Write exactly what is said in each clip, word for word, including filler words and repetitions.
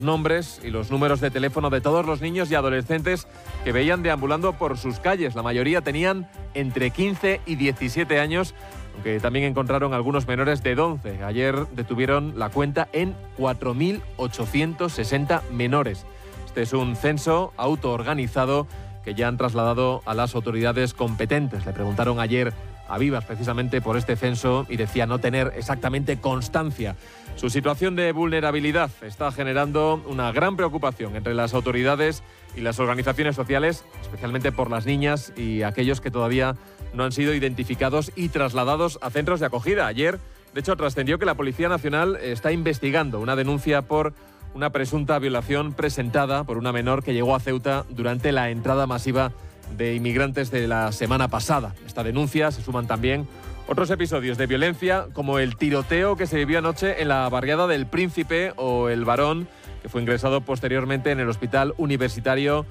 nombres y los números de teléfono de todos los niños y adolescentes que veían deambulando por sus calles. La mayoría tenían entre quince y diecisiete años, aunque también encontraron algunos menores de once. Ayer detuvieron la cuenta en cuatro mil ochocientos sesenta menores. Este es un censo autoorganizado que ya han trasladado a las autoridades competentes. Le preguntaron ayer a Vivas precisamente por este censo y decía no tener exactamente constancia. Su situación de vulnerabilidad está generando una gran preocupación entre las autoridades y las organizaciones sociales, especialmente por las niñas y aquellos que todavía no han sido identificados y trasladados a centros de acogida. Ayer, de hecho, trascendió que la Policía Nacional está investigando una denuncia por una presunta violación presentada por una menor que llegó a Ceuta durante la entrada masiva de inmigrantes de la semana pasada. Esta denuncia se suman también otros episodios de violencia, como el tiroteo que se vivió anoche en la barriada del Príncipe o el varón que fue ingresado posteriormente en el Hospital Universitario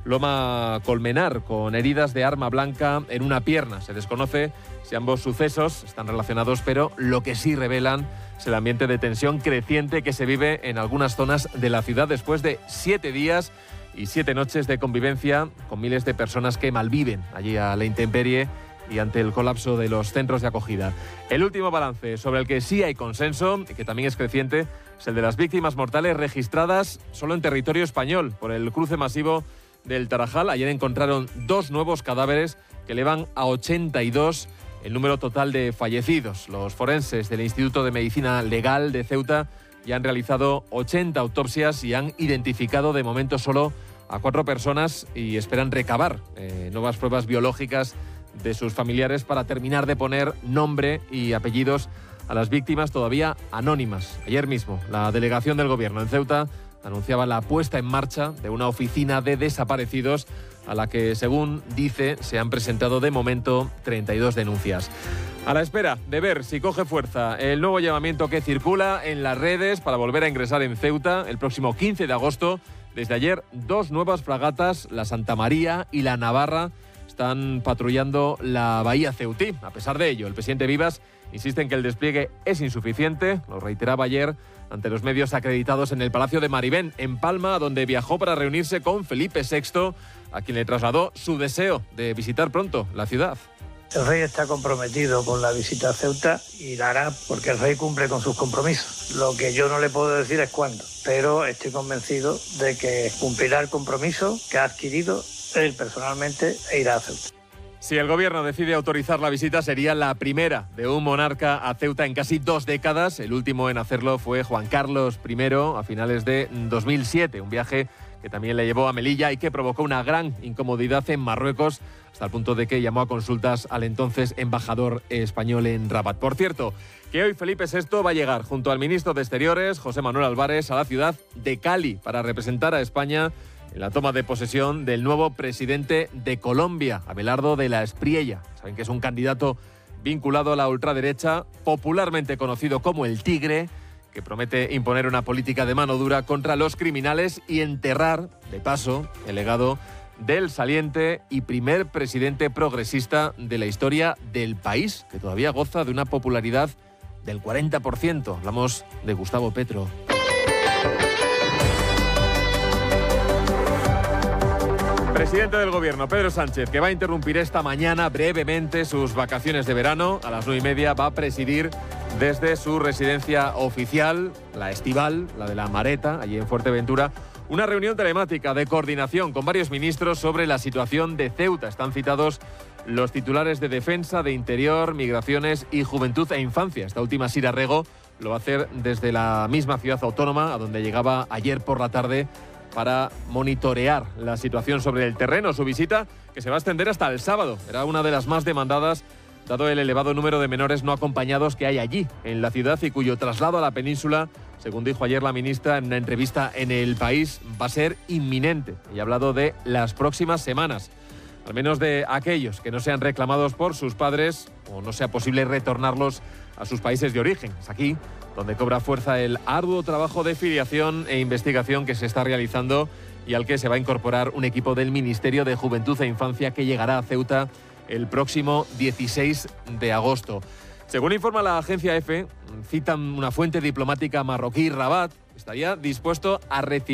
Loma Colmenar con heridas de arma blanca en una pierna. Se desconoce si ambos sucesos están relacionados, pero lo que sí revelan es el ambiente de tensión creciente que se vive en algunas zonas de la ciudad después de siete días y siete noches de convivencia con miles de personas que malviven allí a la intemperie y ante el colapso de los centros de acogida. El último balance sobre el que sí hay consenso y que también es creciente es el de las víctimas mortales registradas solo en territorio español por el cruce masivo del Tarajal. Ayer encontraron dos nuevos cadáveres que elevan a ochenta y dos el número total de fallecidos. Los forenses del Instituto de Medicina Legal de Ceuta ya han realizado ochenta autopsias y han identificado de momento solo a cuatro personas y esperan recabar eh, nuevas pruebas biológicas de sus familiares para terminar de poner nombre y apellidos a las víctimas todavía anónimas. Ayer mismo, la delegación del Gobierno en Ceuta anunciaba la puesta en marcha de una oficina de desaparecidos a la que, según dice, se han presentado de momento treinta y dos denuncias. A la espera de ver si coge fuerza el nuevo llamamiento que circula en las redes para volver a ingresar en Ceuta el próximo quince de agosto. Desde ayer, dos nuevas fragatas, la Santa María y la Navarra, están patrullando la bahía ceutí. A pesar de ello, el presidente Vivas insiste en que el despliegue es insuficiente. Lo reiteraba ayer ante los medios acreditados en el Palacio de Marivén, en Palma, donde viajó para reunirse con Felipe sexto, a quien le trasladó su deseo de visitar pronto la ciudad. El rey está comprometido con la visita a Ceuta y la hará porque el rey cumple con sus compromisos. Lo que yo no le puedo decir es cuándo, pero estoy convencido de que cumplirá el compromiso que ha adquirido él personalmente e irá a Ceuta. Si el gobierno decide autorizar la visita, sería la primera de un monarca a Ceuta en casi dos décadas. El último en hacerlo fue Juan Carlos primero a finales de dos mil siete, un viaje que también le llevó a Melilla y que provocó una gran incomodidad en Marruecos, hasta el punto de que llamó a consultas al entonces embajador español en Rabat. Por cierto, que hoy Felipe sexto va a llegar junto al ministro de Exteriores, José Manuel Álvarez, a la ciudad de Cali para representar a España en la toma de posesión del nuevo presidente de Colombia, Abelardo de la Espriella. Saben que es un candidato vinculado a la ultraderecha, popularmente conocido como el Tigre, que promete imponer una política de mano dura contra los criminales y enterrar, de paso, el legado del saliente y primer presidente progresista de la historia del país, que todavía goza de una popularidad del cuarenta por ciento. Hablamos de Gustavo Petro. Presidente del Gobierno, Pedro Sánchez, que va a interrumpir esta mañana brevemente sus vacaciones de verano. A las nueve y media va a presidir desde su residencia oficial, la estival, la de La Mareta, allí en Fuerteventura, una reunión telemática de coordinación con varios ministros sobre la situación de Ceuta. Están citados los titulares de Defensa, de Interior, Migraciones y Juventud e Infancia. Esta última, Sira Rego, lo va a hacer desde la misma ciudad autónoma, a donde llegaba ayer por la tarde para monitorear la situación sobre el terreno. Su visita, que se va a extender hasta el sábado, era una de las más demandadas, dado el elevado número de menores no acompañados que hay allí, en la ciudad, y cuyo traslado a la península, según dijo ayer la ministra en una entrevista en El País, va a ser inminente. Y ha hablado de las próximas semanas, al menos de aquellos que no sean reclamados por sus padres o no sea posible retornarlos a sus países de origen. Es aquí donde cobra fuerza el arduo trabajo de filiación e investigación que se está realizando y al que se va a incorporar un equipo del Ministerio de Juventud e Infancia que llegará a Ceuta el próximo dieciséis de agosto. Según informa la agencia EFE, citan una fuente diplomática marroquí, Rabat estaría dispuesto a recibir